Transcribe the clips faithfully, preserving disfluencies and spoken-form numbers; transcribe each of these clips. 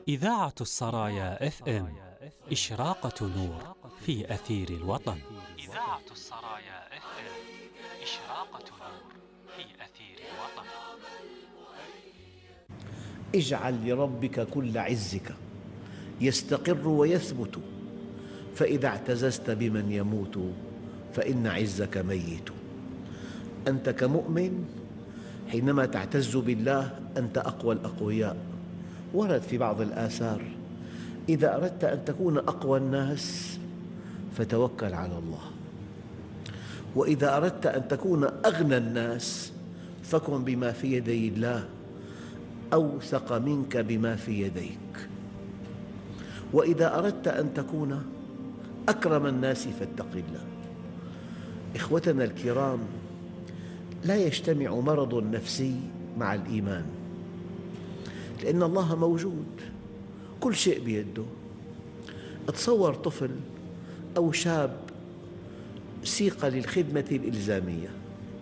إذاعة السرايا اف ام، إشراقة نور في أثير الوطن. إذاعة السرايا اف ام، إشراقة نور في أثير الوطن. اجعل لربك كل عزك يستقر ويثبت، فإذا اعتززت بمن يموت فإن عزك ميت. أنت كمؤمن حينما تعتز بالله أنت أقوى الأقوياء. ورد في بعض الآثار: إذا أردت أن تكون أقوى الناس فتوكل على الله، وإذا أردت أن تكون أغنى الناس فكن بما في يدي الله أوثق منك بما في يديك، وإذا أردت أن تكون أكرم الناس فاتق الله. إخوتنا الكرام، لا يجتمع مرض نفسي مع الإيمان، لأن الله موجود، كل شيء بيده. تصور طفل أو شاب سيق للخدمة الإلزامية،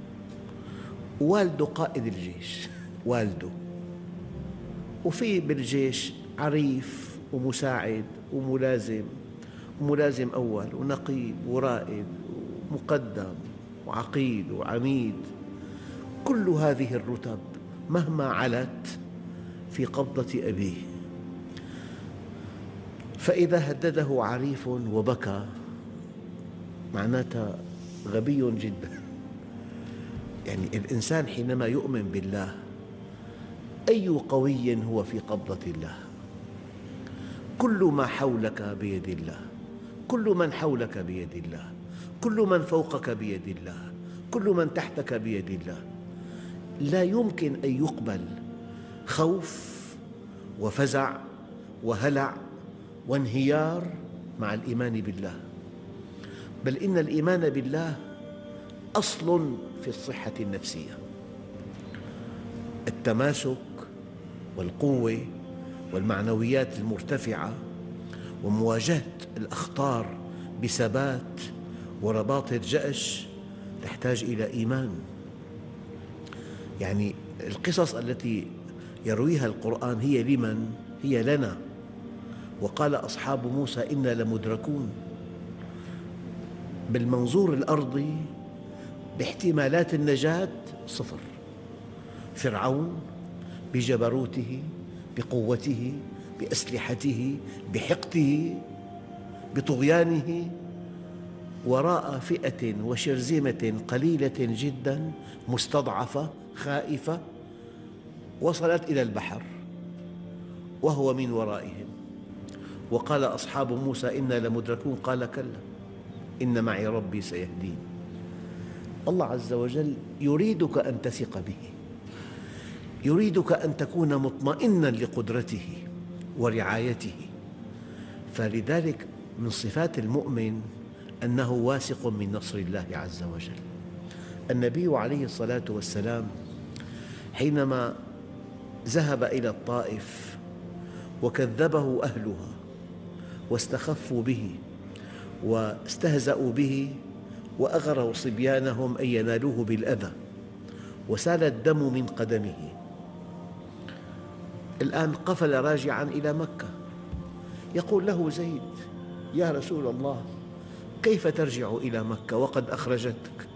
والده قائد الجيش، والده، وفي بالجيش عريف ومساعد وملازم وملازم أول ونقيب ورائد ومقدم وعقيد وعميد. كل هذه الرتب مهما علت في قبضة أبيه، فإذا هدده عريف وبكى معناتها غبي جدا. يعني الإنسان حينما يؤمن بالله أي قوي هو في قبضة الله. كل ما حولك بيد الله، كل من حولك بيد الله، كل من فوقك بيد الله، كل من تحتك بيد الله. لا يمكن أن يقبل خوف وفزع وهلع وانهيار مع الإيمان بالله، بل إن الإيمان بالله أصل في الصحة النفسية. التماسك والقوة والمعنويات المرتفعة ومواجهة الأخطار بثبات ورباط الجأش تحتاج إلى إيمان. يعني القصص التي يرويها القرآن هي لمن؟ هي لنا. وقال أصحاب موسى إنا لمدركون. بالمنظور الأرضي باحتمالات النجاة صفر. فرعون بجبروته، بقوته، بأسلحته، بحقده، بطغيانه، وراء فئة وشرذمة قليلة جدا مستضعفة خائفة وصلت إلى البحر وهو من ورائهم. وقال أصحاب موسى إنا لمدركون، قال كلا إن معي ربي سيهدين. الله عز وجل يريدك أن تثق به، يريدك أن تكون مطمئناً لقدرته ورعايته. فلذلك من صفات المؤمن أنه واثق من نصر الله عز وجل. النبي عليه الصلاة والسلام حينما ذهب إلى الطائف وكذبه أهلها واستخفوا به واستهزأوا به وأغروا صبيانهم أن ينالوه بالأذى وسال الدم من قدمه، الآن قفل راجعاً إلى مكة. يقول له زيد: يا رسول الله، كيف ترجع إلى مكة وقد أخرجتك؟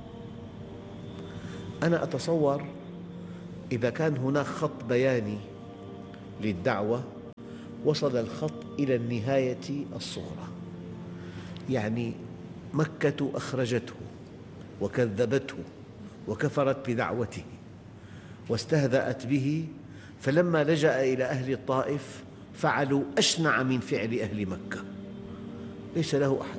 أنا أتصور إذا كان هناك خط بياني للدعوة وصل الخط إلى النهاية الصغرى، يعني مكة أخرجته وكذبته وكفرت بدعوته واستهزأت به، فلما لجأ إلى أهل الطائف فعلوا أشنع من فعل أهل مكة، ليس له أحد.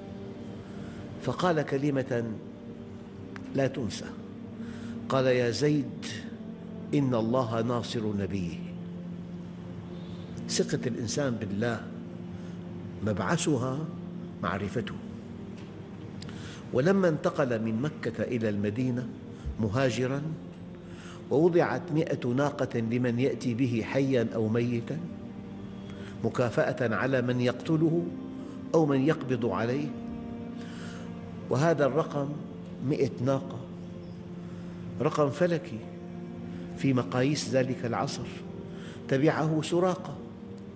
فقال كلمة لا تنسى، قال: يا زيد، إن الله ناصر نبيه. ثقة الإنسان بالله مبعثها معرفته. ولما انتقل من مكة إلى المدينة مهاجراً ووضعت مئة ناقة لمن يأتي به حياً أو ميتاً مكافأة على من يقتله أو من يقبض عليه، وهذا الرقم مئة ناقة رقم فلكي في مقاييس ذلك العصر. تبعه سراقة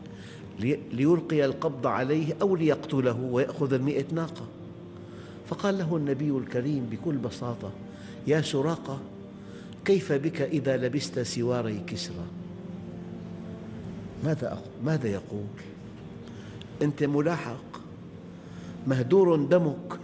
ليلقي القبض عليه أو ليقتله ويأخذ المئة ناقة. فقال له النبي الكريم بكل بساطة: يا سراقة، كيف بك إذا لبست سواري كسرى؟ ماذا ماذا يقول؟ أنت ملاحق مهدور دمك،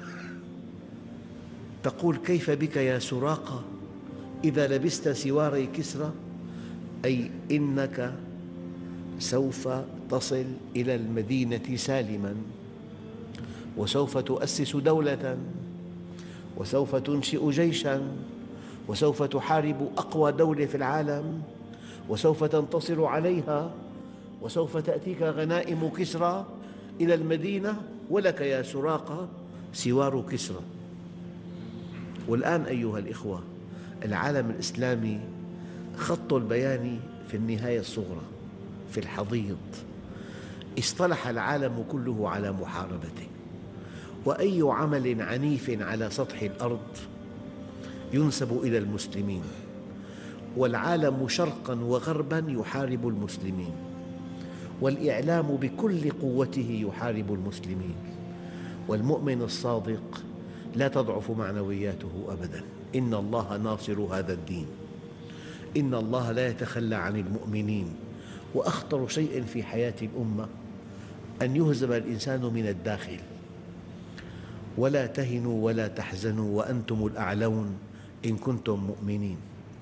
تقول كيف بك يا سراقة إذا لبست سواري كسرى؟ أي إنك سوف تصل إلى المدينة سالماً، وسوف تؤسس دولة، وسوف تنشئ جيشاً، وسوف تحارب أقوى دولة في العالم، وسوف تنتصر عليها، وسوف تأتيك غنائم كسرى إلى المدينة، ولك يا سراقة سوار كسرى. والآن أيها الإخوة، العالم الإسلامي خط البيان في النهاية الصغرى، في الحضيض، اصطلح العالم كله على محاربته، وأي عمل عنيف على سطح الأرض ينسب إلى المسلمين، والعالم شرقاً وغرباً يحارب المسلمين، والإعلام بكل قوته يحارب المسلمين. والمؤمن الصادق لا تضعف معنوياته أبداً. إن الله ناصر هذا الدين، إن الله لا يتخلى عن المؤمنين. وأخطر شيء في حياة الأمة أن يهزم الإنسان من الداخل. ولا تهنوا ولا تحزنوا وأنتم الأعلون إن كنتم مؤمنين.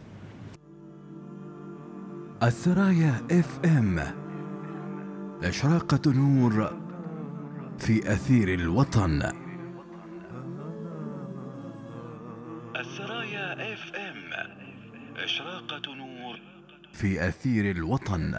الثرايا اف ام، إشراقة نور في أثير الوطن. الثرايا اف ام، إشراقة نور في أثير الوطن.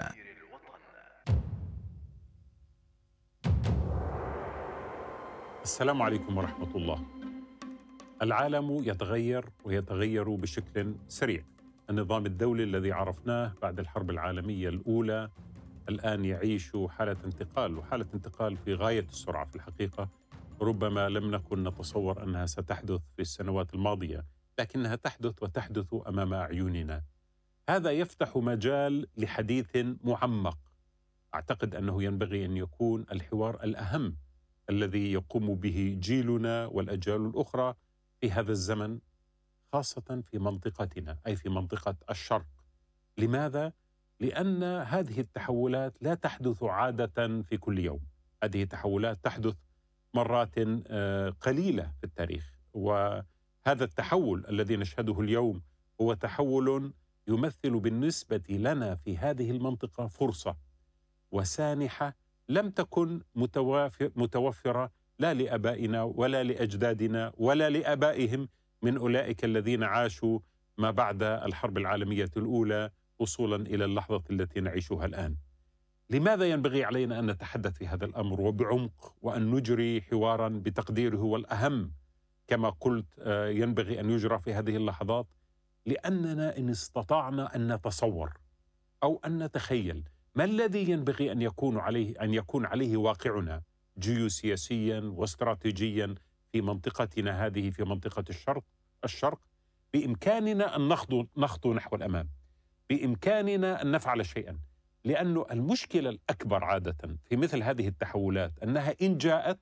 السلام عليكم ورحمة الله. العالم يتغير ويتغير بشكل سريع. النظام الدولي الذي عرفناه بعد الحرب العالمية الأولى الآن يعيش حالة انتقال، وحالة انتقال في غاية السرعة في الحقيقة. ربما لم نكن نتصور أنها ستحدث في السنوات الماضية، لكنها تحدث وتحدث أمام أعيننا. هذا يفتح مجال لحديث معمق. أعتقد أنه ينبغي أن يكون الحوار الأهم الذي يقوم به جيلنا والأجيال الأخرى في هذا الزمن، خاصة في منطقتنا، أي في منطقة الشرق. لماذا؟ لأن هذه التحولات لا تحدث عادة في كل يوم. هذه التحولات تحدث مرات قليلة في التاريخ، وهذا التحول الذي نشهده اليوم هو تحول يمثل بالنسبة لنا في هذه المنطقة فرصة وسانحة لم تكن متوفرة لا لآبائنا ولا لأجدادنا ولا لآبائهم من أولئك الذين عاشوا ما بعد الحرب العالمية الأولى وصولا إلى اللحظة التي نعيشها الآن. لماذا ينبغي علينا أن نتحدث في هذا الأمر وبعمق، وأن نجري حوارا بتقديره هو الأهم كما قلت ينبغي أن يجرى في هذه اللحظات؟ لأننا إن استطعنا أن نتصور أو أن نتخيل ما الذي ينبغي أن يكون عليه أن يكون عليه واقعنا جيوسياسيا واستراتيجيا في منطقتنا هذه، في منطقة الشرق الشرق بإمكاننا أن نخطو نخطو نحو الأمام، بإمكاننا أن نفعل شيئا. لأن المشكلة الأكبر عادة في مثل هذه التحولات أنها إن جاءت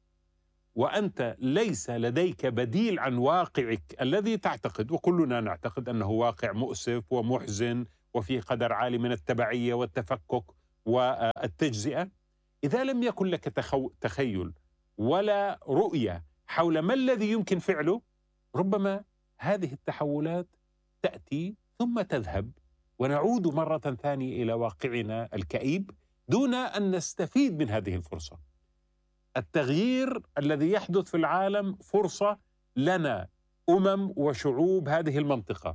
وأنت ليس لديك بديل عن واقعك الذي تعتقد، وكلنا نعتقد أنه واقع مؤسف ومحزن وفيه قدر عالي من التبعية والتفكك والتجزئة، إذا لم يكن لك تخيل ولا رؤية حول ما الذي يمكن فعله، ربما هذه التحولات تأتي ثم تذهب ونعود مرة ثانية إلى واقعنا الكئيب دون أن نستفيد من هذه الفرصة. التغيير الذي يحدث في العالم فرصة لنا أمم وشعوب هذه المنطقة،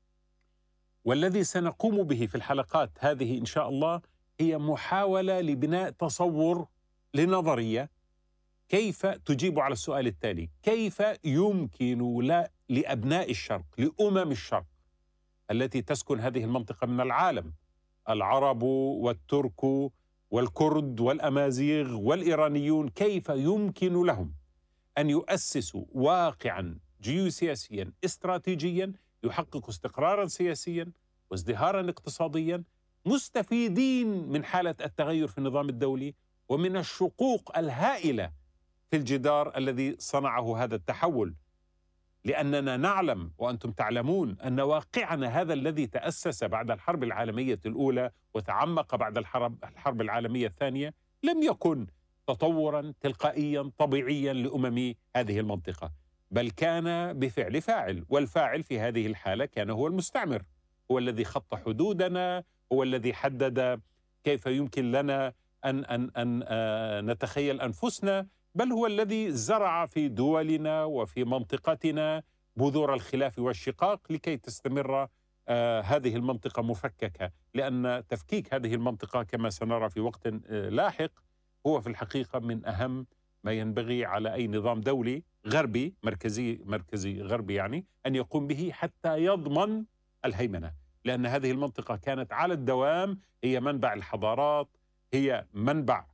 والذي سنقوم به في الحلقات هذه إن شاء الله هي محاولة لبناء تصور لنظرية كيف تجيب على السؤال التالي: كيف يمكن لأبناء الشرق، لأمم الشرق التي تسكن هذه المنطقة من العالم، العرب والترك والكرد والأمازيغ والإيرانيون، كيف يمكن لهم أن يؤسسوا واقعا جيوسياسيا استراتيجيا يحقق استقرارا سياسيا وازدهارا اقتصاديا مستفيدين من حالة التغير في النظام الدولي ومن الشقوق الهائلة في الجدار الذي صنعه هذا التحول، لأننا نعلم وأنتم تعلمون أن واقعنا هذا الذي تأسس بعد الحرب العالمية الأولى وتعمق بعد الحرب, الحرب العالمية الثانية لم يكن تطورا تلقائيا طبيعيا لأمم هذه المنطقة، بل كان بفعل فاعل، والفاعل في هذه الحالة كان هو المستعمر، هو الذي خط حدودنا، هو الذي حدد كيف يمكن لنا أن, أن, أن آه نتخيل أنفسنا، بل هو الذي زرع في دولنا وفي منطقتنا بذور الخلاف والشقاق لكي تستمر آه هذه المنطقة مفككة، لأن تفكيك هذه المنطقة كما سنرى في وقت آه لاحق هو في الحقيقة من أهم ما ينبغي على أي نظام دولي غربي مركزي مركزي غربي يعني أن يقوم به حتى يضمن الهيمنة، لأن هذه المنطقة كانت على الدوام هي منبع الحضارات، هي منبع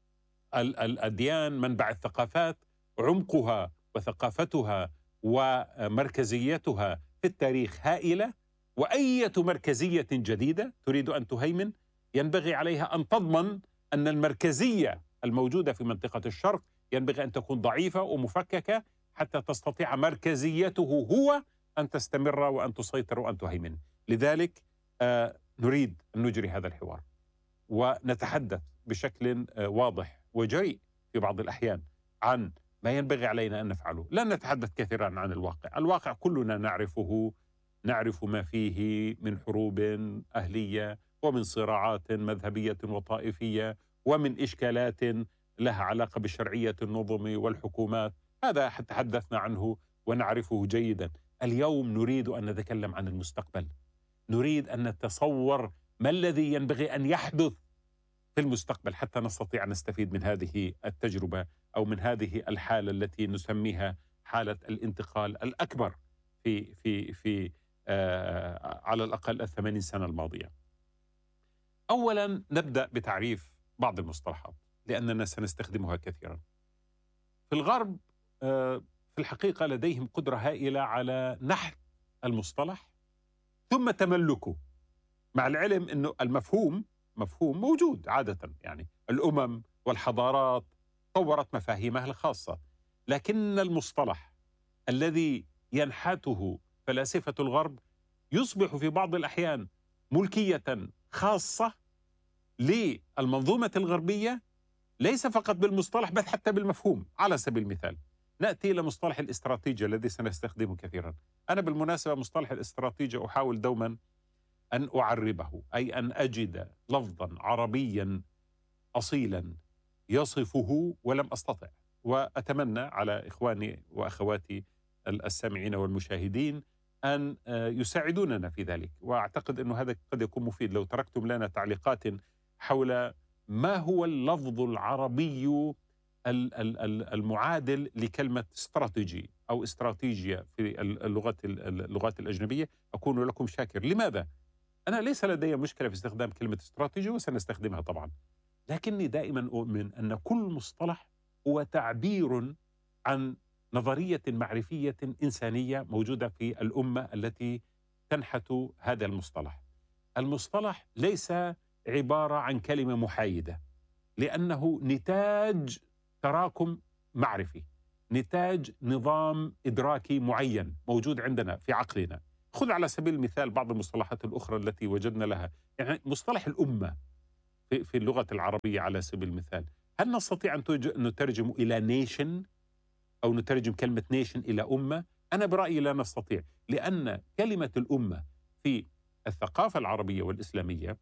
الأديان، منبع الثقافات، عمقها وثقافتها ومركزيتها في التاريخ هائلة، وأية مركزية جديدة تريد أن تهيمن ينبغي عليها أن تضمن أن المركزية الموجودة في منطقة الشرق ينبغي أن تكون ضعيفة ومفككة حتى تستطيع مركزيته هو أن تستمر وأن تسيطر وأن تهيمن. لذلك آه نريد أن نجري هذا الحوار ونتحدث بشكل آه واضح وجريء في بعض الأحيان عن ما ينبغي علينا أن نفعله. لا نتحدث كثيرا عن الواقع، الواقع كلنا نعرفه، نعرف ما فيه من حروب أهلية ومن صراعات مذهبية وطائفية ومن إشكالات لها علاقة بشرعية النظم والحكومات، هذا تحدثنا عنه ونعرفه جيدا. اليوم نريد أن نتكلم عن المستقبل، نريد أن نتصور ما الذي ينبغي أن يحدث في المستقبل حتى نستطيع أن نستفيد من هذه التجربة أو من هذه الحالة التي نسميها حالة الانتقال الأكبر في في في آه على الأقل الثمانين سنة الماضية. أولا نبدأ بتعريف بعض المصطلحات لأننا سنستخدمها كثيرا. في الغرب آه في الحقيقة لديهم قدرة هائلة على نحت المصطلح ثم تملكه، مع العلم أنه المفهوم مفهوم موجود عادة، يعني الأمم والحضارات طورت مفاهيمها الخاصة، لكن المصطلح الذي ينحته فلاسفة الغرب يصبح في بعض الأحيان ملكية خاصة للمنظومة الغربية، ليس فقط بالمصطلح بل حتى بالمفهوم. على سبيل المثال نأتي إلى مصطلح الاستراتيجية الذي سنستخدمه كثيرا. أنا بالمناسبة مصطلح الاستراتيجية أحاول دوما أن أعربه، أي أن أجد لفظا عربيا أصيلا يصفه ولم أستطع، وأتمنى على إخواني وأخواتي السامعين والمشاهدين أن يساعدوننا في ذلك، وأعتقد أن هذا قد يكون مفيد لو تركتم لنا تعليقات حول ما هو اللفظ العربي المعادل لكلمة استراتيجي أو استراتيجية في اللغات اللغات الأجنبية. أكون لكم شاكر. لماذا؟ أنا ليس لدي مشكلة في استخدام كلمة استراتيجي وسنستخدمها طبعا، لكني دائما أؤمن أن كل مصطلح هو تعبير عن نظرية معرفية إنسانية موجودة في الأمة التي تنحت هذا المصطلح. المصطلح ليس عبارة عن كلمة محايدة، لأنه نتاج تراكم معرفي، نتاج نظام إدراكي معين موجود عندنا في عقلنا. خذ على سبيل المثال بعض المصطلحات الأخرى التي وجدنا لها، يعني مصطلح الأمة في, في اللغة العربية على سبيل المثال، هل نستطيع أن نترجم إلى نيشن أو نترجم كلمة نيشن إلى أمة؟ أنا برأيي لا نستطيع، لأن كلمة الأمة في الثقافة العربية والإسلامية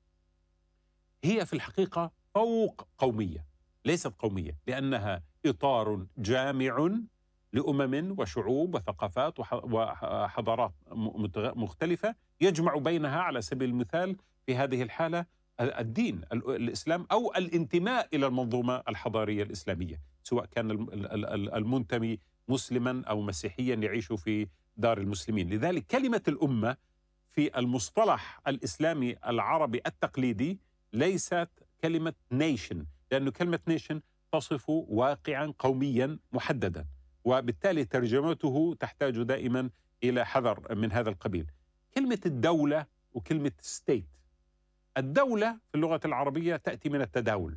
هي في الحقيقة فوق قومية، ليست قومية، لأنها إطار جامع لأمم وشعوب وثقافات وحضارات مختلفة يجمع بينها على سبيل المثال في هذه الحالة الدين الإسلام أو الانتماء إلى المنظومة الحضارية الإسلامية، سواء كان المنتمي مسلما أو مسيحيا يعيش في دار المسلمين. لذلك كلمة الأمة في المصطلح الإسلامي العربي التقليدي ليست كلمة نيشن، لأن كلمة نيشن تصف واقعا قوميا محددا، وبالتالي ترجمته تحتاج دائما إلى حذر من هذا القبيل. كلمة الدولة وكلمة ستيت، الدولة في اللغة العربية تأتي من التداول،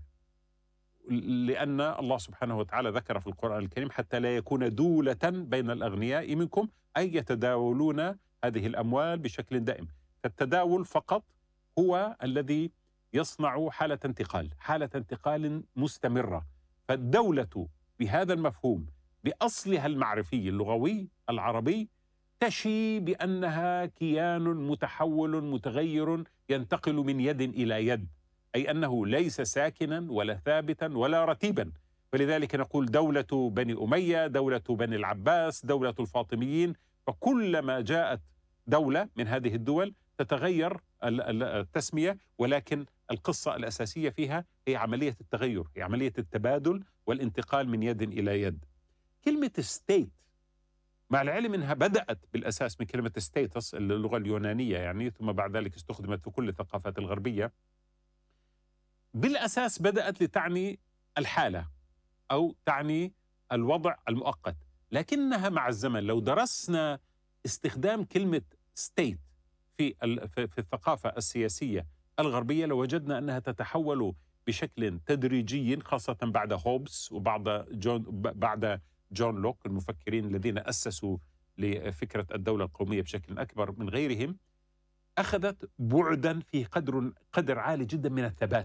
لأن الله سبحانه وتعالى ذكر في القرآن الكريم حتى لا يكون دولة بين الأغنياء منكم، أي يتداولون هذه الأموال بشكل دائم. فالتداول فقط هو الذي يصنع حالة انتقال، حالة انتقال مستمرة. فالدولة بهذا المفهوم بأصلها المعرفي اللغوي العربي تشي بأنها كيان متحول متغير ينتقل من يد إلى يد، أي أنه ليس ساكنا ولا ثابتا ولا رتيبا. فلذلك نقول دولة بني أمية، دولة بني العباس، دولة الفاطميين. فكلما جاءت دولة من هذه الدول تتغير التسمية، ولكن القصة الأساسية فيها هي عملية التغير، هي عملية التبادل والانتقال من يد إلى يد. كلمة ستيت مع العلم أنها بدأت بالأساس من كلمة ستيتس اللغة اليونانية يعني، ثم بعد ذلك استخدمت في كل الثقافات الغربية. بالأساس بدأت لتعني الحالة أو تعني الوضع المؤقت، لكنها مع الزمن لو درسنا استخدام كلمة ستيت في في الثقافة السياسية الغربية لوجدنا أنها تتحول بشكل تدريجي، خاصة بعد هوبس وبعد جون بعد جون لوك المفكرين الذين أسسوا لفكرة الدولة القومية بشكل أكبر من غيرهم. أخذت بعدا في قدر قدر عالي جدا من الثبات.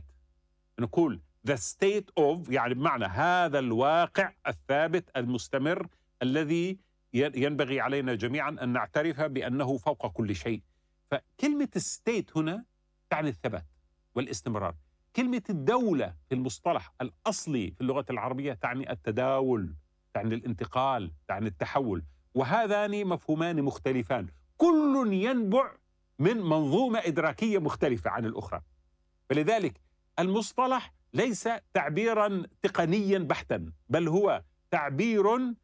نقول the state of يعني بمعنى هذا الواقع الثابت المستمر الذي ينبغي علينا جميعا أن نعترف بأنه فوق كل شيء. فكلمة الستيت هنا تعني الثبات والاستمرار. كلمة الدولة في المصطلح الأصلي في اللغة العربية تعني التداول، تعني الانتقال، تعني التحول. وهذان مفهومان مختلفان، كل ينبع من منظومة إدراكية مختلفة عن الأخرى. فلذلك المصطلح ليس تعبيرا تقنيا بحتا، بل هو تعبير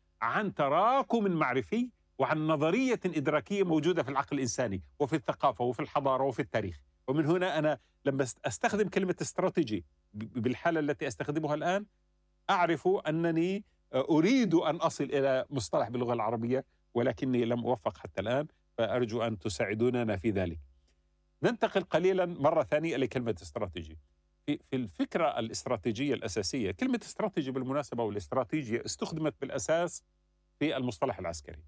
عن تراكم معرفي وعن نظرية إدراكية موجودة في العقل الإنساني وفي الثقافة وفي الحضارة وفي التاريخ. ومن هنا أنا لما أستخدم كلمة استراتيجي بالحالة التي أستخدمها الآن أعرف أنني أريد أن أصل إلى مصطلح باللغة العربية، ولكني لم أوفق حتى الآن، فأرجو أن تساعدوننا في ذلك. ننتقل قليلا مرة ثانية إلى كلمة استراتيجي. في في الفكرة الاستراتيجية الأساسية، كلمة استراتيجي بالمناسبة والاستراتيجية استخدمت بالأساس في المصطلح العسكري،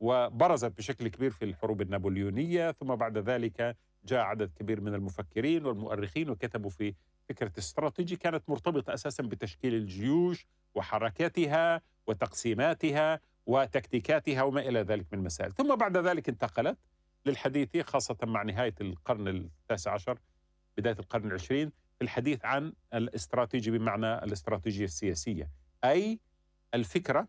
وبرزت بشكل كبير في الحروب النابليونية، ثم بعد ذلك جاء عدد كبير من المفكرين والمؤرخين وكتبوا في فكرة استراتيجي كانت مرتبطة أساسا بتشكيل الجيوش وحركاتها وتقسيماتها وتكتيكاتها وما إلى ذلك من المسائل. ثم بعد ذلك انتقلت للحديث خاصة مع نهاية القرن التاسع عشر بداية القرن العشرين في الحديث عن الاستراتيجي بمعنى الاستراتيجية السياسية، أي الفكرة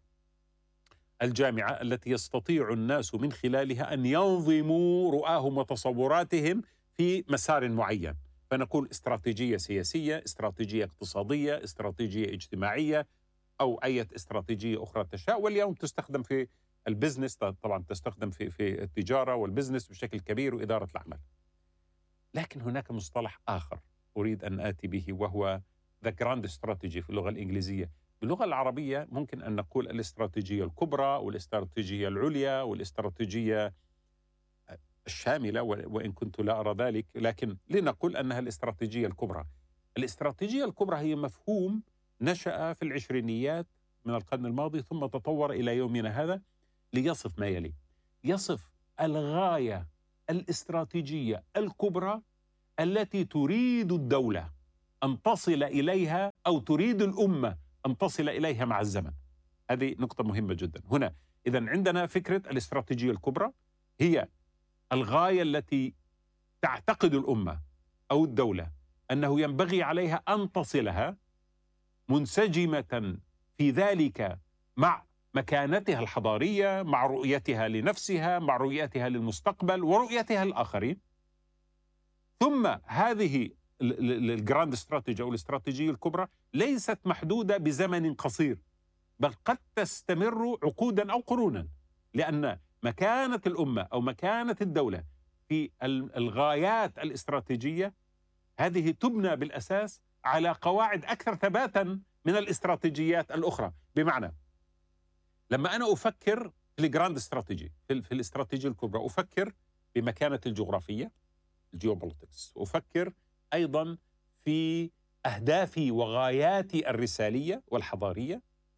الجامعة التي يستطيع الناس من خلالها أن ينظموا رؤاهم وتصوراتهم في مسار معين. فنقول استراتيجية سياسية، استراتيجية اقتصادية، استراتيجية اجتماعية، أو أي استراتيجية أخرى تشاء. واليوم تستخدم في البزنس، طبعا تستخدم في في التجارة والبزنس بشكل كبير وإدارة الأعمال. لكن هناك مصطلح آخر أريد أن آتي به وهو the grand strategy في اللغة الإنجليزية. باللغة العربية ممكن أن نقول الاستراتيجية الكبرى والاستراتيجية العليا والاستراتيجية الشاملة، وإن كنت لا أرى ذلك، لكن لنقول أنها الاستراتيجية الكبرى. الاستراتيجية الكبرى هي مفهوم نشأ في العشرينيات من القرن الماضي ثم تطور إلى يومنا هذا ليصف ما يلي. يصف الغاية الاستراتيجية الكبرى التي تريد الدولة أن تصل إليها أو تريد الأمة أن تصل إليها مع الزمن. هذه نقطة مهمة جدا هنا. إذن عندنا فكرة الاستراتيجية الكبرى هي الغاية التي تعتقد الأمة أو الدولة أنه ينبغي عليها أن تصلها منسجمة في ذلك مع مكانتها الحضارية، مع رؤيتها لنفسها، مع رؤيتها للمستقبل ورؤيتها للآخرين. ثم هذه الجراند استراتيجي أو الاستراتيجية الكبرى ليست محدودة بزمن قصير، بل قد تستمر عقودا أو قرونا، لأن مكانة الأمة أو مكانة الدولة في الغايات الاستراتيجية هذه تبنى بالأساس على قواعد أكثر ثباتا من الاستراتيجيات الأخرى. بمعنى لما أنا أفكر في الجراند استراتيجي في الاستراتيجية الكبرى أفكر بمكانة الجغرافية الجيوبوليتكس، أفكر أيضا في أهدافي وغاياتي الرسالية والحضارية.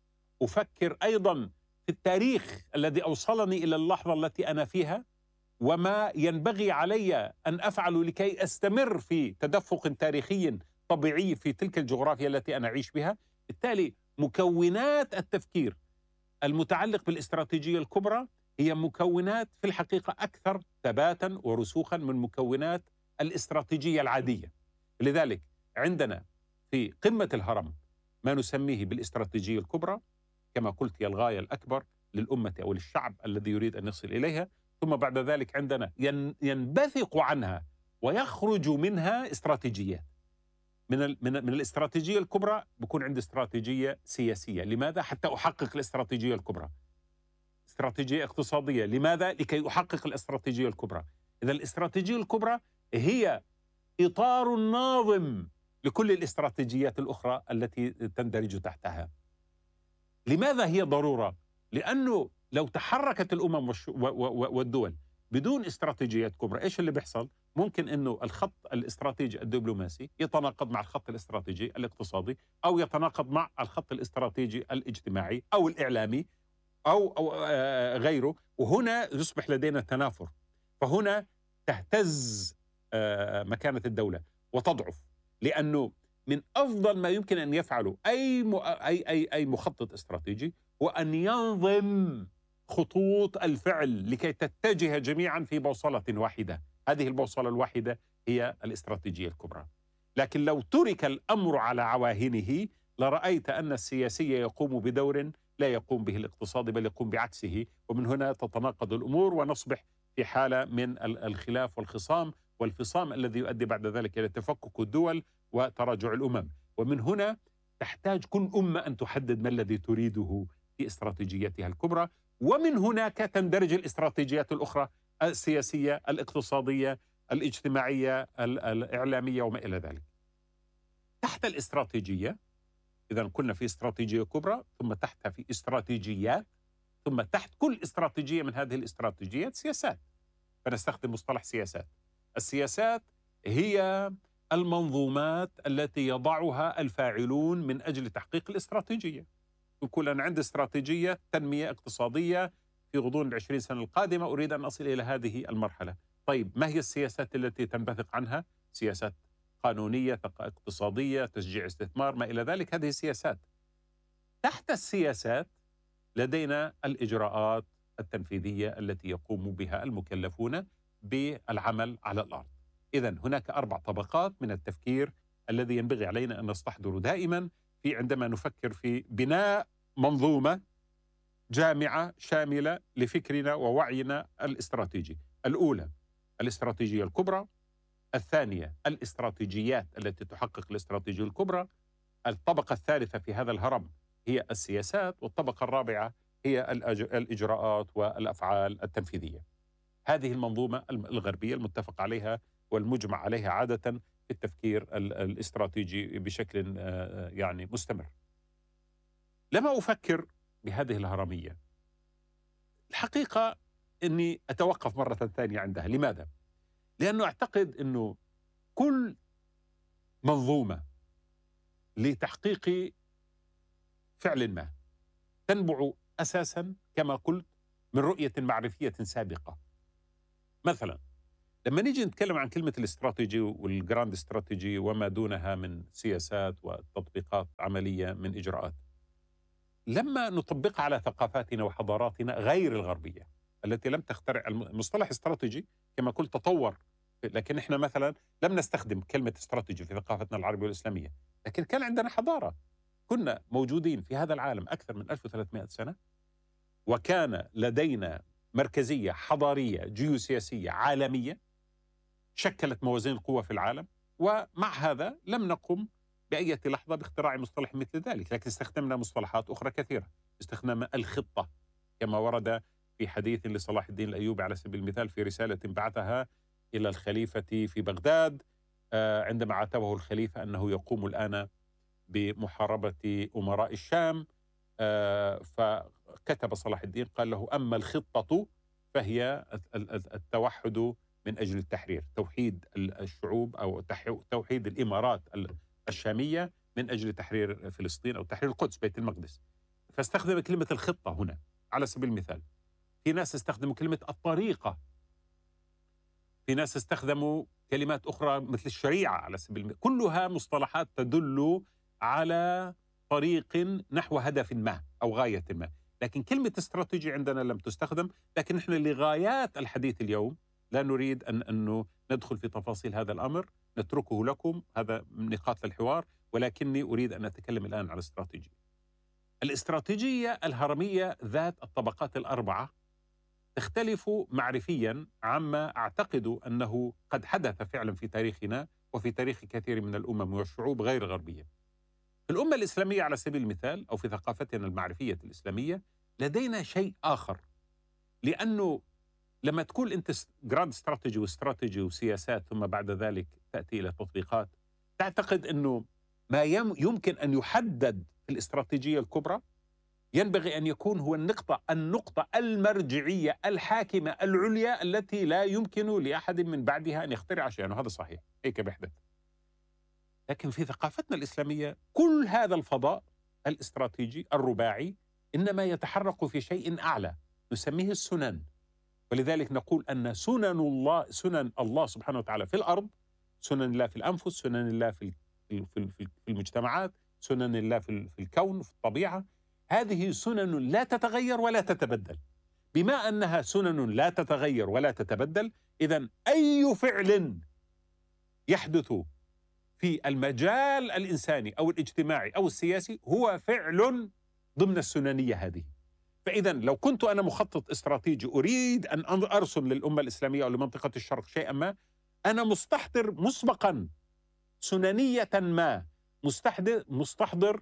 أفكر أيضا في التاريخ الذي أوصلني إلى اللحظة التي أنا فيها، وما ينبغي علي أن أفعل لكي أستمر في تدفق تاريخي طبيعي في تلك الجغرافيا التي أنا أعيش بها. بالتالي مكونات التفكير المتعلق بالاستراتيجية الكبرى هي مكونات في الحقيقة أكثر ثباتا ورسوخا من مكونات الاستراتيجية العادية. لذلك عندنا في قمة الهرم ما نسميه بالاستراتيجية الكبرى، كما قلت هي الغاية الأكبر للأمة أو للشعب الذي يريد أن يصل إليها. ثم بعد ذلك عندنا ينبثق عنها ويخرج منها استراتيجيات. من من من الاستراتيجية الكبرى بكون عندي استراتيجية سياسية. لماذا؟ حتى أحقق الاستراتيجية الكبرى. استراتيجية اقتصادية. لماذا؟ لكي أحقق الاستراتيجية الكبرى. إذا الاستراتيجية الكبرى هي إطار ناظم لكل الاستراتيجيات الأخرى التي تندرج تحتها. لماذا هي ضرورة؟ لأنه لو تحركت الأمم والدول بدون استراتيجيات كبرى، إيش اللي بيحصل؟ ممكن أنه الخط الاستراتيجي الدبلوماسي يتناقض مع الخط الاستراتيجي الاقتصادي، أو يتناقض مع الخط الاستراتيجي الاجتماعي أو الإعلامي أو, أو غيره، وهنا يصبح لدينا تنافر. فهنا تهتز مكانة الدولة وتضعف، لأنه من أفضل ما يمكن أن يفعله أي أي أي أي مخطط استراتيجي هو أن ينظم خطوط الفعل لكي تتجه جميعا في بوصلة واحدة. هذه البوصلة الواحدة هي الاستراتيجية الكبرى. لكن لو ترك الأمر على عواهنه لرأيت أن السياسي يقوم بدور لا يقوم به الاقتصادي، بل يقوم بعكسه، ومن هنا تتناقض الأمور ونصبح في حالة من الخلاف والخصام والفصام الذي يؤدي بعد ذلك إلى تفكك الدول وتراجع الأمم. ومن هنا تحتاج كل أمة أن تحدد ما الذي تريده في استراتيجيتها الكبرى، ومن هناك تندرج الاستراتيجيات الأخرى السياسية الاقتصادية الاجتماعية الإعلامية وما إلى ذلك. تحت الاستراتيجية إذا كنا في استراتيجية كبرى، ثم تحتها في استراتيجيات، ثم تحت كل استراتيجية من هذه الاستراتيجيات سياسات. فنستخدم مصطلح سياسات. السياسات هي المنظومات التي يضعها الفاعلون من أجل تحقيق الاستراتيجية. يقول أنا عندي استراتيجية تنمية اقتصادية في غضون العشرين سنة القادمة، أريد أن أصل إلى هذه المرحلة. طيب ما هي السياسات التي تنبثق عنها؟ سياسات قانونية، اقتصادية، تشجيع استثمار، ما إلى ذلك. هذه السياسات. تحت السياسات لدينا الإجراءات التنفيذية التي يقوم بها المكلفون بالعمل على الأرض. إذن هناك أربع طبقات من التفكير الذي ينبغي علينا أن نستحضر دائما في عندما نفكر في بناء منظومة جامعة شاملة لفكرنا ووعينا الاستراتيجي. الأولى الاستراتيجية الكبرى، الثانية الاستراتيجيات التي تحقق الاستراتيجية الكبرى، الطبقة الثالثة في هذا الهرم هي السياسات، والطبقة الرابعة هي الإجراءات والأفعال التنفيذية. هذه المنظومة الغربية المتفق عليها والمجمع عليها عادة في التفكير الاستراتيجي بشكل يعني مستمر. لما أفكر بهذه الهرمية الحقيقة أني أتوقف مرة ثانية عندها. لماذا؟ لأنه أعتقد أنه كل منظومة لتحقيق فعل ما تنبع أساسا كما قلت من رؤية معرفية سابقة. مثلا لما نيجي نتكلم عن كلمة الاستراتيجي والجراند استراتيجي وما دونها من سياسات وتطبيقات عملية من إجراءات، لما نطبقها على ثقافاتنا وحضاراتنا غير الغربية التي لم تخترع المصطلح استراتيجي كما قلت تطور، لكن احنا مثلا لم نستخدم كلمة استراتيجي في ثقافتنا العربية والإسلامية، لكن كان عندنا حضارة، كنا موجودين في هذا العالم أكثر من ألف وثلاثمائة سنة، وكان لدينا مركزية حضارية جيوسياسية عالمية شكلت موازين القوة في العالم. ومع هذا لم نقم بأي لحظة باختراع مصطلح مثل ذلك، لكن استخدمنا مصطلحات أخرى كثيرة. استخدمنا الخطة كما ورد في حديث لصلاح الدين الأيوبي على سبيل المثال في رسالة بعثها إلى الخليفة في بغداد عندما عاتبه الخليفة أنه يقوم الآن بمحاربة أمراء الشام، فكتب صلاح الدين قال له أما الخطة فهي التوحد من أجل التحرير، توحيد الشعوب أو توحيد الإمارات الشامية من أجل تحرير فلسطين أو تحرير القدس بيت المقدس. فاستخدم كلمة الخطة هنا على سبيل المثال. في ناس استخدموا كلمة الطريقة، في ناس استخدموا كلمات أخرى مثل الشريعة على سبيل المثال. كلها مصطلحات تدل على طريق نحو هدف ما أو غاية ما، لكن كلمة استراتيجي عندنا لم تستخدم. لكن نحن لغايات الحديث اليوم لا نريد أن أنه ندخل في تفاصيل هذا الأمر، نتركه لكم، هذا نقاط الحوار، ولكني أريد أن أتكلم الآن عن الاستراتيجية. الاستراتيجية الهرمية ذات الطبقات الأربعة تختلف معرفيا عما أعتقد أنه قد حدث فعلا في تاريخنا وفي تاريخ كثير من الأمم والشعوب غير الغربية. في الأمة الإسلامية على سبيل المثال أو في ثقافتنا المعرفية الإسلامية لدينا شيء آخر، لأنه لما تقول أنت جراند استراتيجي واستراتيجي وسياسات ثم بعد ذلك تأتي إلى تطبيقات، تعتقد أنه ما يمكن أن يحدد في الاستراتيجية الكبرى ينبغي أن يكون هو النقطة النقطة المرجعية الحاكمة العليا التي لا يمكن لأحد من بعدها أن يخترع شيئا، وهذا صحيح هيك بيحدث. لكن في ثقافتنا الإسلامية كل هذا الفضاء الاستراتيجي الرباعي إنما يتحرك في شيء أعلى نسميه السنن. ولذلك نقول أن سنن الله سنن الله سبحانه وتعالى في الأرض، سنن الله في الأنفس، سنن الله في في المجتمعات، سنن الله في الكون في الطبيعة. هذه سنن لا تتغير ولا تتبدل. بما أنها سنن لا تتغير ولا تتبدل، إذن أي فعل يحدث في المجال الإنساني أو الاجتماعي أو السياسي هو فعل ضمن السننية هذه. فإذا لو كنت أنا مخطط استراتيجي أريد أن أرسم للأمة الإسلامية أو لمنطقة الشرق شيئا ما، أنا مستحضر مسبقا سننية ما، مستحضر مستحضر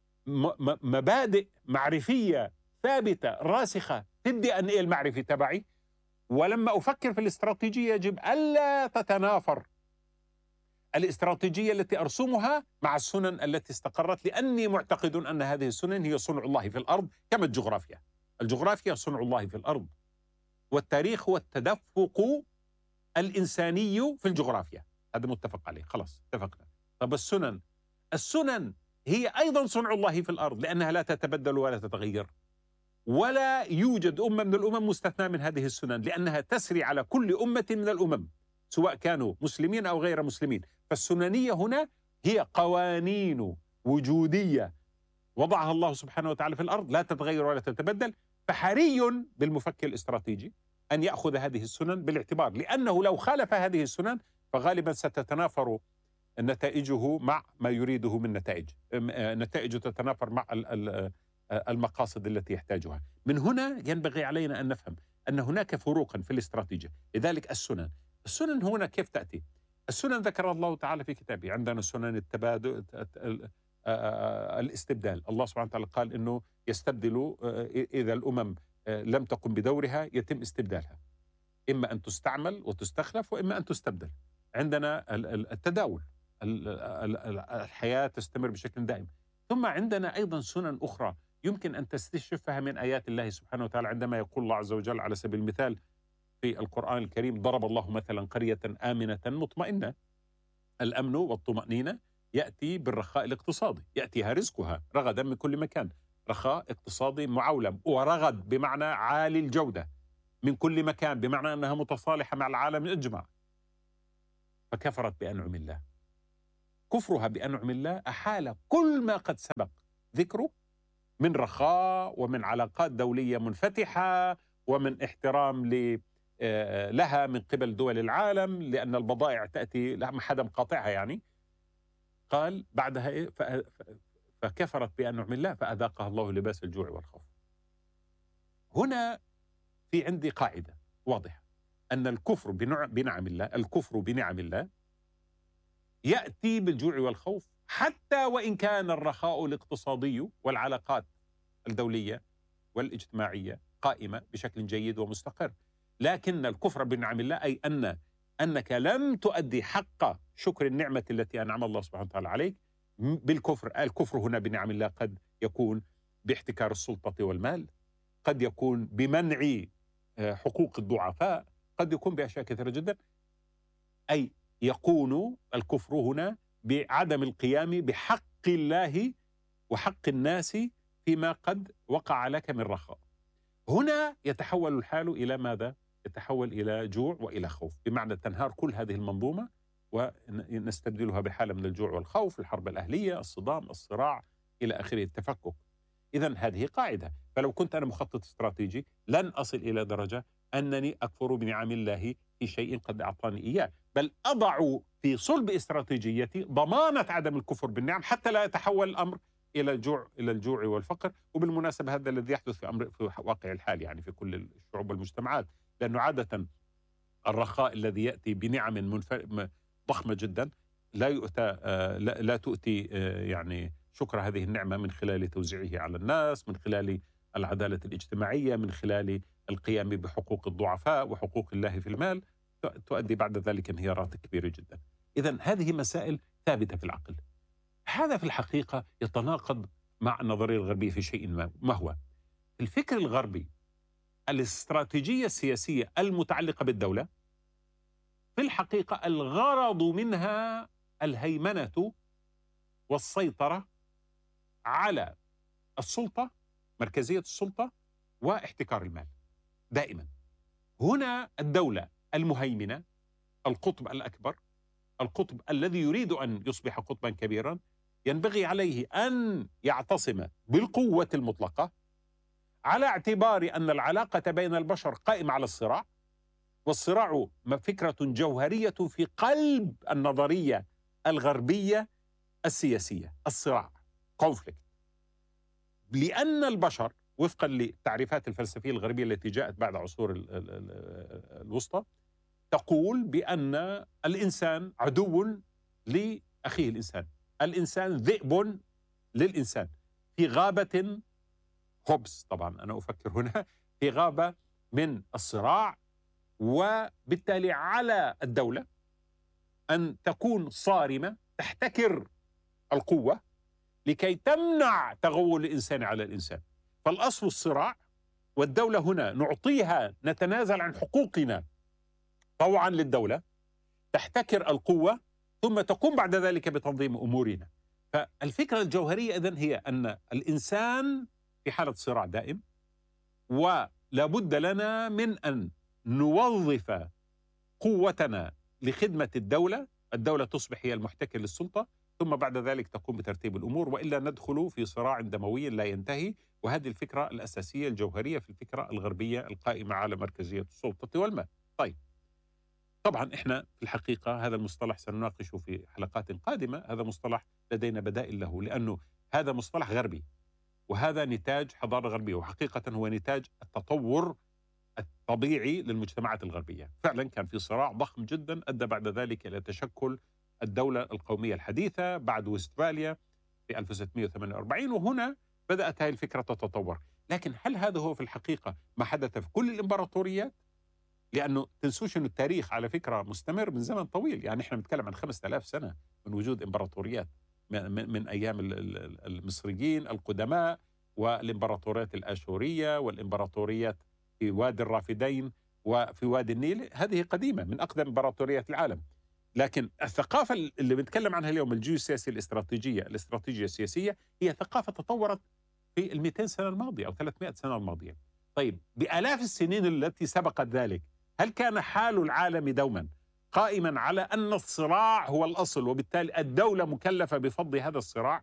مبادئ معرفية ثابتة راسخة في الدي ان ايه المعرفي تبعي. ولما أفكر في الاستراتيجية يجب ألا تتنافر الاستراتيجية التي أرسمها مع السنن التي استقرت، لأني معتقد أن هذه السنن هي صنع الله في الأرض كما الجغرافيا. الجغرافيا صنع الله في الأرض، والتاريخ هو التدفق الإنساني في الجغرافيا، هذا متفق عليه، خلاص اتفقنا. طب السنن السنن هي أيضا صنع الله في الأرض، لأنها لا تتبدل ولا تتغير، ولا يوجد أمة من الأمم مستثنى من هذه السنن، لأنها تسري على كل أمة من الأمم سواء كانوا مسلمين أو غير مسلمين. فالسننية هنا هي قوانين وجودية وضعها الله سبحانه وتعالى في الأرض لا تتغير ولا تتبدل. فحري بالمفكر الاستراتيجي أن يأخذ هذه السنن بالاعتبار، لأنه لو خالف هذه السنن فغالبا ستتنافر نتائجه مع ما يريده من نتائج، نتائجه تتنافر مع المقاصد التي يحتاجها. من هنا ينبغي علينا أن نفهم أن هناك فروقا في الاستراتيجية. لذلك السنن السنن هنا كيف تأتي؟ السنن ذكر الله تعالى في كتابه. عندنا سنن التبادل، الاستبدال. الله سبحانه وتعالى قال إنه يستبدل إذا الأمم لم تقم بدورها يتم استبدالها، إما أن تستعمل وتستخلف وإما أن تستبدل. عندنا التداول، الحياة تستمر بشكل دائم. ثم عندنا أيضا سنن أخرى يمكن أن تستشفها من آيات الله سبحانه وتعالى، عندما يقول الله عز وجل على سبيل المثال في القرآن الكريم: ضرب الله مثلا قرية آمنة مطمئنة. الأمن والطمأنينة يأتي بالرخاء الاقتصادي، يأتيها رزقها رغدا من كل مكان، رخاء اقتصادي معولم. ورغد بمعنى عالي الجودة من كل مكان، بمعنى أنها متصالحة مع العالم الأجمع. فكفرت بأنعم الله. كفرها بأنعم الله أحال كل ما قد سبق ذكره من رخاء ومن علاقات دولية منفتحة ومن احترام لها من قبل دول العالم، لأن البضائع تأتي ما حدا مقاطعها. يعني قال بعدها إيه؟ فكفرت بأنعم الله فأذاقها الله لباس الجوع والخوف. هنا في عندي قاعدة واضحة أن الكفر بنعم الله، الكفر بنعم الله يأتي بالجوع والخوف، حتى وإن كان الرخاء الاقتصادي والعلاقات الدولية والاجتماعية قائمة بشكل جيد ومستقر. لكن الكفر بنعم الله أي أن أنك لم تؤدي حق شكر النعمة التي أنعم الله سبحانه وتعالى عليك بالكفر. الكفر هنا بنعم الله قد يكون باحتكار السلطة والمال، قد يكون بمنع حقوق الضعفاء، قد يكون بأشياء كثيرة جدا. أي يكون الكفر هنا بعدم القيام بحق الله وحق الناس فيما قد وقع لك من رخاء. هنا يتحول الحال إلى ماذا؟ يتحول إلى جوع وإلى خوف، بمعنى تنهار كل هذه المنظومة ونستبدلها بحالة من الجوع والخوف، الحرب الأهلية، الصدام، الصراع إلى آخره، التفكك. إذن هذه قاعدة. فلو كنت أنا مخطط استراتيجي لن أصل إلى درجة أنني أكفر بنعم الله في شيء قد أعطاني إياه، بل أضع في صلب استراتيجيتي ضمانة عدم الكفر بالنعم حتى لا يتحول الأمر إلى الجوع إلى الجوع والفقر. وبالمناسبة هذا الذي يحدث في أمر في واقع الحال يعني في كل الشعوب والمجتمعات، لأنه عادة الرخاء الذي يأتي بنعم منف... ضخمة جدا لا يؤتى لا, لا تؤتي يعني شكر هذه النعمة من خلال توزيعه على الناس، من خلال العدالة الاجتماعية، من خلال القيام بحقوق الضعفاء وحقوق الله في المال، تؤدي بعد ذلك انهيارات كبيرة جدا. إذن هذه مسائل ثابتة في العقل. هذا في الحقيقة يتناقض مع النظرية الغربية في شيء ما. ما هو؟ الفكر الغربي الاستراتيجية السياسية المتعلقة بالدولة في الحقيقة الغرض منها الهيمنة والسيطرة على السلطة، مركزية السلطة، واحتكار المال دائما. هنا الدولة المهيمنة، القطب الأكبر، القطب الذي يريد أن يصبح قطبا كبيرا، ينبغي عليه أن يعتصم بالقوة المطلقة على اعتبار أن العلاقة بين البشر قائمة على الصراع، والصراع فكرة جوهرية في قلب النظرية الغربية السياسية، الصراع، conflict. لأن البشر وفقا للتعريفات الفلسفية الغربية التي جاءت بعد عصور الوسطى تقول بأن الإنسان عدو لأخيه الإنسان، الإنسان ذئب للإنسان، في غابة هوبس، طبعا أنا أفكر هنا في غابة من الصراع، وبالتالي على الدولة أن تكون صارمة تحتكر القوة لكي تمنع تغول الإنسان على الإنسان. فالأصل الصراع، والدولة هنا نعطيها، نتنازل عن حقوقنا طوعا للدولة، تحتكر القوة ثم تقوم بعد ذلك بتنظيم أمورنا. فالفكرة الجوهرية إذن هي أن الإنسان في حالة صراع دائم، ولا بد لنا من أن نوظف قوتنا لخدمة الدولة، الدولة تصبح هي المحتكر للسلطة، ثم بعد ذلك تقوم بترتيب الأمور، وإلا ندخل في صراع دموي لا ينتهي. وهذه الفكرة الأساسية الجوهرية في الفكرة الغربية القائمة على مركزية السلطة والمال. طيب، طبعا إحنا في الحقيقة هذا المصطلح سنناقشه في حلقات قادمة، هذا مصطلح لدينا بدائل له، لأنه هذا مصطلح غربي، وهذا نتاج حضارة غربية، وحقيقة هو نتاج التطور الطبيعي للمجتمعات الغربية. فعلا كان في صراع ضخم جدا أدى بعد ذلك إلى تشكل الدولة القومية الحديثة بعد وستفاليا في ألف وستمائة وثمانية وأربعين، وهنا بدأت هذه الفكرة تتطور. لكن هل هذا هو في الحقيقة ما حدث في كل الإمبراطوريات؟ لأنه تنسوش أن التاريخ على فكرة مستمر من زمن طويل، يعني إحنا نتكلم عن خمسة آلاف سنة من وجود إمبراطوريات، من, من أيام المصريين القدماء، والإمبراطوريات الآشورية، والإمبراطوريات في وادي الرافدين وفي وادي النيل، هذه قديمة من أقدم إمبراطوريات العالم. لكن الثقافة اللي بنتكلم عنها اليوم، الجيوسياسية الاستراتيجية، الاستراتيجية السياسية، هي ثقافة تطورت في المئتين سنة الماضية أو ثلاثمائة سنة الماضية. طيب، بآلاف السنين التي سبقت ذلك، هل كان حال العالم دوما قائما على أن الصراع هو الأصل، وبالتالي الدولة مكلفة بفض هذا الصراع؟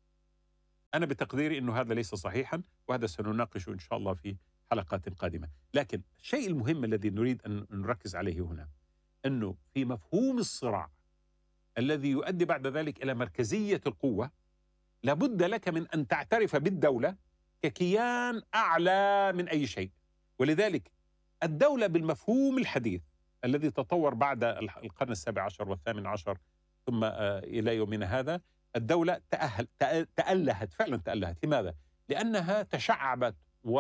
أنا بتقديري أنه هذا ليس صحيحا، وهذا سنناقشه إن شاء الله في حلقات قادمة. لكن الشيء المهم الذي نريد أن نركز عليه هنا أنه في مفهوم الصراع الذي يؤدي بعد ذلك إلى مركزية القوة، لابد لك من أن تعترف بالدولة ككيان أعلى من أي شيء. ولذلك الدولة بالمفهوم الحديث الذي تطور بعد القرن السابع عشر والثامن عشر ثم إلى يومنا هذا، الدولة تأهل تألهت، فعلا تألهت. لماذا؟ لأنها تشعبت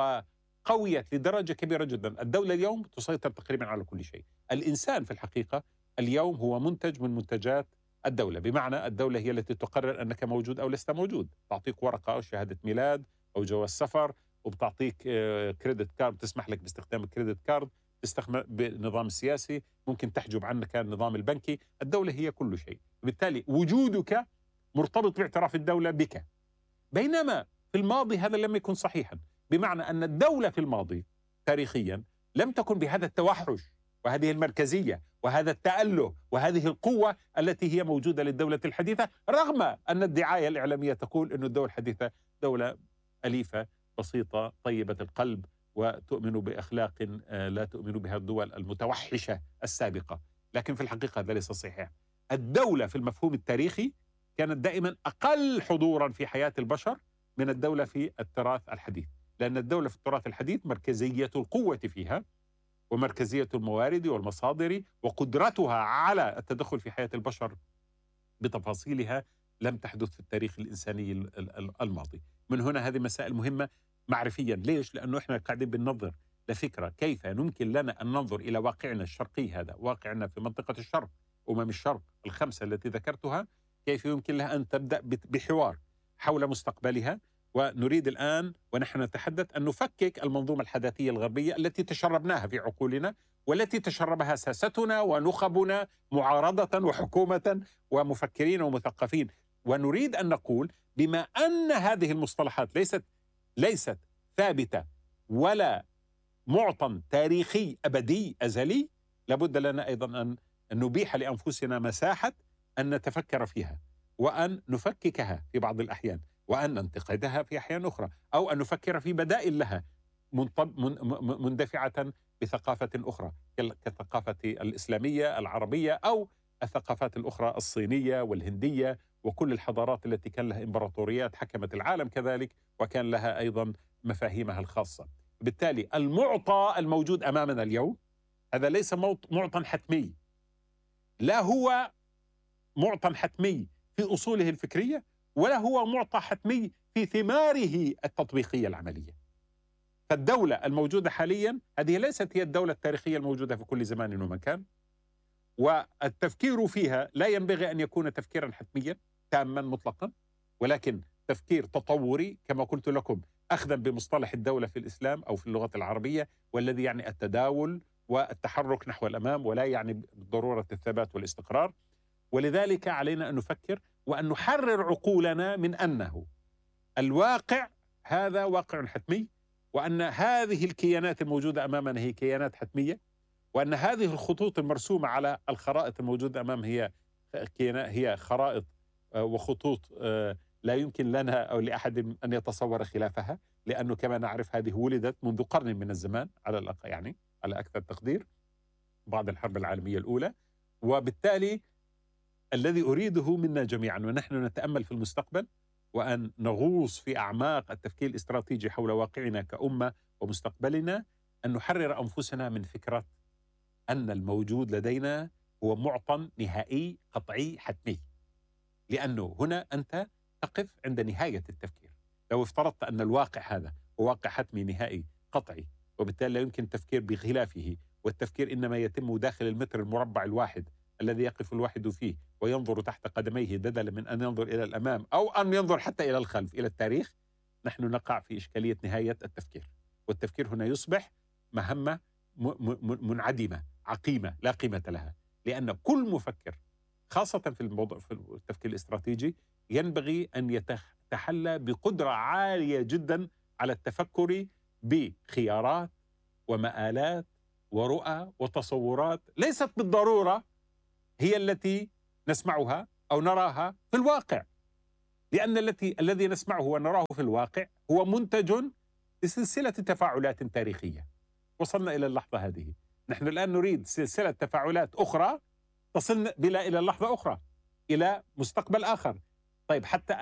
وقويت لدرجة كبيرة جدا. الدولة اليوم تسيطر تقريبا على كل شيء. الإنسان في الحقيقة اليوم هو منتج من منتجات الدولة، بمعنى الدولة هي التي تقرر أنك موجود أو لست موجود، تعطيك ورقة أو شهادة ميلاد أو جواز سفر، وبتعطيك كريدت كارد تسمح لك باستخدام الكريدت كارد، تستخدم بالنظام السياسي، ممكن تحجب عنك النظام البنكي. الدولة هي كل شيء، بالتالي وجودك مرتبط باعتراف الدولة بك. بينما في الماضي هذا لم يكن صحيحا، بمعنى أن الدولة في الماضي تاريخيا لم تكن بهذا التوحش وهذه المركزية وهذا التأله وهذه القوة التي هي موجودة للدولة الحديثة، رغم أن الدعاية الإعلامية تقول أن الدولة الحديثة دولة أليفة بسيطة طيبة القلب وتؤمن بأخلاق لا تؤمن بها الدول المتوحشة السابقة. لكن في الحقيقة هذا ليس صحيح. الدولة في المفهوم التاريخي كانت دائما أقل حضورا في حياة البشر من الدولة في التراث الحديث، لأن الدولة في التراث الحديث مركزية القوة فيها ومركزية الموارد والمصادر وقدرتها على التدخل في حياة البشر بتفاصيلها لم تحدث في التاريخ الإنساني الماضي. من هنا هذه مسائل مهمة معرفيا. ليش؟ لأنه إحنا قاعدين بننظر لفكرة كيف يمكن لنا أن ننظر إلى واقعنا الشرقي، هذا واقعنا في منطقة الشرق، أمم الشرق الخمسة التي ذكرتها، كيف يمكن لها أن تبدأ بحوار حول مستقبلها. ونريد الآن ونحن نتحدث أن نفكك المنظومة الحداثية الغربية التي تشربناها في عقولنا والتي تشربها ساستنا ونخبنا معارضة وحكومة ومفكرين ومثقفين. ونريد أن نقول بما أن هذه المصطلحات ليست ليست ثابتة ولا معطى تاريخي أبدي أزلي، لابد لنا أيضا أن نبيح لأنفسنا مساحة أن نتفكر فيها وأن نفككها في بعض الأحيان وأن ننتقدها في أحيان أخرى، أو أن نفكر في بدائل لها مندفعة بثقافة أخرى كالثقافة الإسلامية العربية أو الثقافات الأخرى الصينية والهندية وكل الحضارات التي كان لها إمبراطوريات حكمت العالم كذلك وكان لها أيضا مفاهيمها الخاصة. بالتالي المعطى الموجود أمامنا اليوم هذا ليس معطى حتمي، لا هو معطى حتمي في أصوله الفكرية ولا هو معطى حتمي في ثماره التطبيقية العملية. فالدولة الموجودة حاليا هذه ليست هي الدولة التاريخية الموجودة في كل زمان ومكان، والتفكير فيها لا ينبغي أن يكون تفكيرا حتميا تاما مطلقا، ولكن تفكير تطوري كما قلت لكم، أخذا بمصطلح الدولة في الإسلام أو في اللغة العربية، والذي يعني التداول والتحرك نحو الأمام ولا يعني بالضرورة الثبات والاستقرار. ولذلك علينا أن نفكر وأن نحرر عقولنا من أنه الواقع هذا واقع حتمي، وأن هذه الكيانات الموجودة أمامنا هي كيانات حتمية، وأن هذه الخطوط المرسومة على الخرائط الموجودة أمامنا هي هي خرائط وخطوط لا يمكن لنا أو لأحد أن يتصور خلافها، لأنه كما نعرف هذه ولدت منذ قرن من الزمان على الأقل، يعني على أكثر تقدير بعد الحرب العالمية الأولى. وبالتالي الذي أريده منا جميعا ونحن نتأمل في المستقبل وأن نغوص في أعماق التفكير الاستراتيجي حول واقعنا كأمة ومستقبلنا، أن نحرر أنفسنا من فكرة أن الموجود لدينا هو معطى نهائي قطعي حتمي، لأنه هنا أنت تقف عند نهاية التفكير. لو افترضت أن الواقع هذا هو واقع حتمي نهائي قطعي وبالتالي لا يمكن التفكير بخلافه، والتفكير إنما يتم داخل المتر المربع الواحد الذي يقف الواحد فيه وينظر تحت قدميه بدلا من أن ينظر إلى الأمام أو أن ينظر حتى إلى الخلف إلى التاريخ، نحن نقع في إشكالية نهاية التفكير. والتفكير هنا يصبح مهمة منعدمة عقيمة لا قيمة لها، لأن كل مفكر خاصة في الموضوع في التفكير الاستراتيجي ينبغي أن يتحلى بقدرة عالية جدا على التفكر بخيارات ومآلات ورؤى وتصورات ليست بالضرورة هي التي نسمعها أو نراها في الواقع، لأن التي الذي نسمعه ونراه في الواقع هو منتج لسلسلة تفاعلات تاريخية وصلنا إلى اللحظة هذه. نحن الآن نريد سلسلة تفاعلات أخرى تصلنا بلا إلى اللحظة أخرى، إلى مستقبل آخر. طيب حتى